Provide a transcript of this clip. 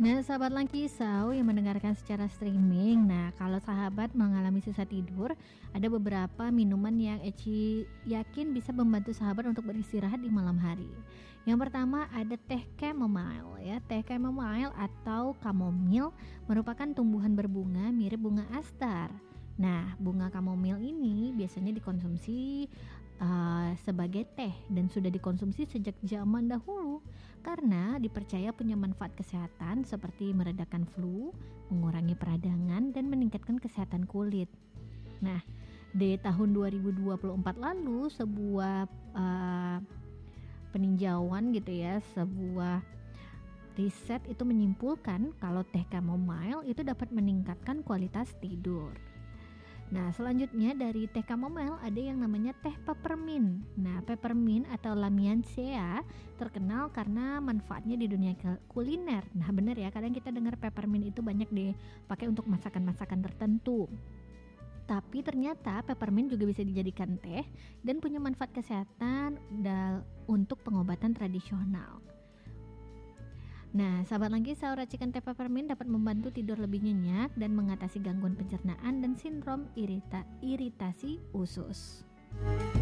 Nah, sahabat Langkisau yang mendengarkan secara streaming, nah kalau sahabat mengalami susah tidur, ada beberapa minuman yang Eci yakin bisa membantu sahabat untuk beristirahat di malam hari. Yang pertama ada teh chamomile ya. Teh chamomile atau chamomile merupakan tumbuhan berbunga mirip bunga astar. Nah, bunga chamomile ini biasanya dikonsumsi sebagai teh dan sudah dikonsumsi sejak zaman dahulu karena dipercaya punya manfaat kesehatan seperti meredakan flu, mengurangi peradangan dan meningkatkan kesehatan kulit. Nah, di tahun 2024 lalu sebuah peninjauan gitu ya, sebuah riset itu menyimpulkan kalau teh chamomile itu dapat meningkatkan kualitas tidur. Nah, selanjutnya dari teh chamomile ada yang namanya teh peppermint. Nah, peppermint atau lamiaceae terkenal karena manfaatnya di dunia kuliner. Nah, benar ya, kadang kita dengar peppermint itu banyak dipakai untuk masakan-masakan tertentu. Tapi ternyata peppermint juga bisa dijadikan teh dan punya manfaat kesehatan untuk pengobatan tradisional. Nah, sahabat Langkisau, racikan teh peppermint dapat membantu tidur lebih nyenyak dan mengatasi gangguan pencernaan dan sindrom iritasi usus.